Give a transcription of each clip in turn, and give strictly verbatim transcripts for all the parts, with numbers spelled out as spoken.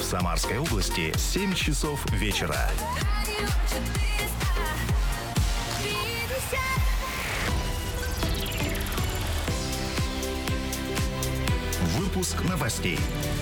Самарской области семь часов вечера. Выпуск новостей.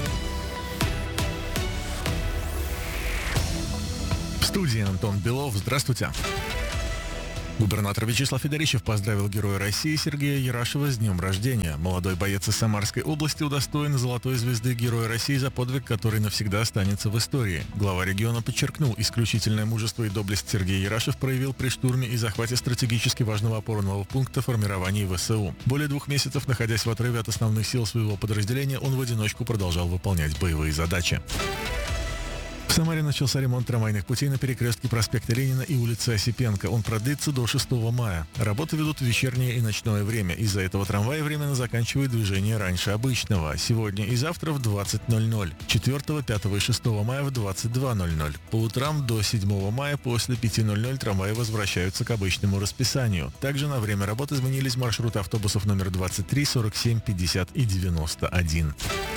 В студии Антон Белов. Здравствуйте. Губернатор Вячеслав Федорищев поздравил Героя России Сергея Ярашева с днем рождения. Молодой боец из Самарской области удостоен золотой звезды Героя России за подвиг, который навсегда останется в истории. Глава региона подчеркнул, исключительное мужество и доблесть Сергей Ярашев проявил при штурме и захвате стратегически важного опорного пункта формирования ВСУ. Более двух месяцев, находясь в отрыве от основных сил своего подразделения, он в одиночку продолжал выполнять боевые задачи. В Самаре начался ремонт трамвайных путей на перекрестке проспекта Ленина и улицы Осипенко. Он продлится до шестого мая. Работы ведут в вечернее и ночное время. Из-за этого трамваи временно заканчивают движение раньше обычного. Сегодня и завтра в двадцать ноль ноль. четвёртого, пятого и шестого мая в двадцать два ноль ноль. По утрам до седьмого мая после пяти ноль ноль трамваи возвращаются к обычному расписанию. Также на время работы изменились маршруты автобусов номер двадцать три, сорок семь, пятьдесят и девяносто один.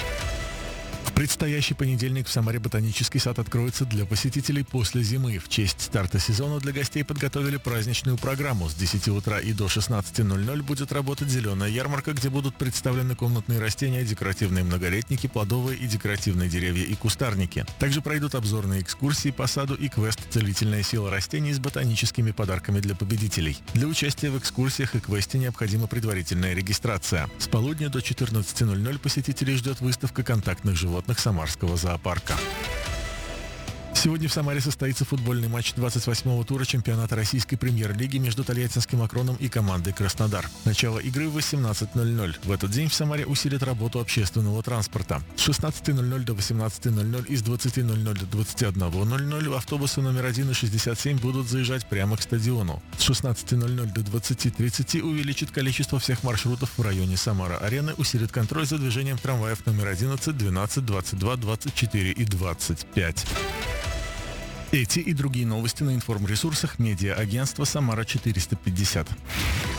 В предстоящий понедельник в Самаре ботанический сад откроется для посетителей после зимы. В честь старта сезона для гостей подготовили праздничную программу. С десяти утра и до шестнадцати ноль ноль будет работать зеленая ярмарка, где будут представлены комнатные растения, декоративные многолетники, плодовые и декоративные деревья и кустарники. Также пройдут обзорные экскурсии по саду и квест «Целительная сила растений» с ботаническими подарками для победителей. Для участия в экскурсиях и квесте необходима предварительная регистрация. С полудня до четырнадцати ноль ноль посетителей ждет выставка контактных животных Самарского зоопарка. Сегодня в Самаре состоится футбольный матч двадцать восьмого тура чемпионата российской премьер-лиги между Тольяттинским «Акроном» и командой «Краснодар». Начало игры в восемнадцать ноль ноль. В этот день в Самаре усилят работу общественного транспорта. С шестнадцати ноль ноль до восемнадцати ноль ноль и с двадцати ноль ноль до двадцати одного ноль ноль автобусы номер один и шестьдесят семь будут заезжать прямо к стадиону. С шестнадцати ноль ноль до двадцати тридцати увеличит количество всех маршрутов в районе Самара-арены, усилит контроль за движением трамваев номер одиннадцать, двенадцать, двадцать два, двадцать четыре и двадцать пять. Эти и другие новости на информресурсах медиа-агентства «Самара четыреста пятьдесят».